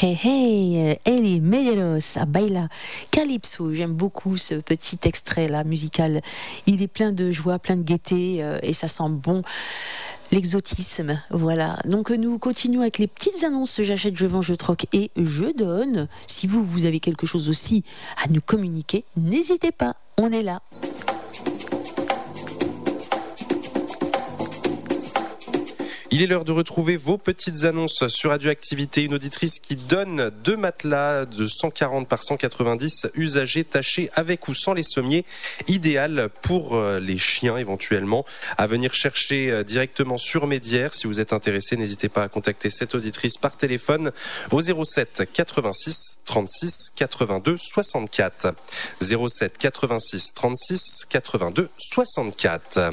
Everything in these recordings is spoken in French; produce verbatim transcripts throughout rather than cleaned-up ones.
Hey hey, Eli Medeiros a baila Calypso. J'aime beaucoup ce petit extrait là musical. Il est plein de joie, plein de gaieté euh, et ça sent bon. L'exotisme, voilà. Donc nous continuons avec les petites annonces. J'achète, je vends, je troque et je donne. Si vous, vous avez quelque chose aussi à nous communiquer, n'hésitez pas, on est là. Il est l'heure de retrouver vos petites annonces sur Radioactivité. Une auditrice qui donne deux matelas de cent quarante par cent quatre-vingt-dix usagés, tachés avec ou sans les sommiers, idéal pour les chiens éventuellement, à venir chercher directement sur Médière. Si vous êtes intéressé, n'hésitez pas à contacter cette auditrice par téléphone au zéro sept quatre-vingt-six trente-six quatre-vingt-deux soixante-quatre. zéro sept quatre-vingt-six trente-six quatre-vingt-deux soixante-quatre.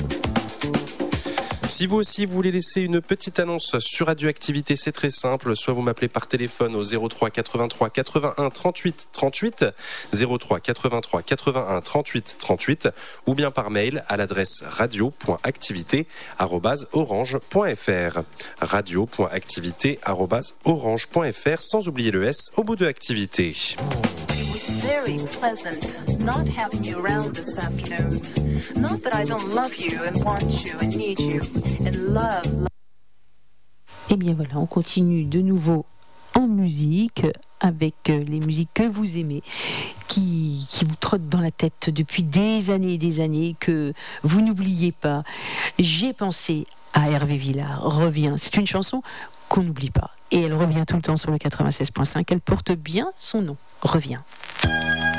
Si vous aussi vous voulez laisser une petite annonce sur Radioactivité, c'est très simple. Soit vous m'appelez par téléphone au zéro trois quatre-vingt-trois quatre-vingt-un trente-huit trente-huit, zéro trois quatre-vingt-trois quatre-vingt-un trente-huit trente-huit, ou bien par mail à l'adresse radio point activité arobase orange point f r. radio point activité arobase orange point f r, sans oublier le S au bout de activité. Very pleasant not having you around this afternoon. Not that I don't love you and want you and need you and love. Et bien voilà, on continue de nouveau en musique avec les musiques que vous aimez, qui, qui vous trottent dans la tête depuis des années et des années, que vous n'oubliez pas. J'ai pensé à Hervé Villard, Reviens. C'est une chanson qu'on n'oublie pas. Et elle revient tout le temps sur le quatre-vingt-seize point cinq. Elle porte bien son nom. Reviens.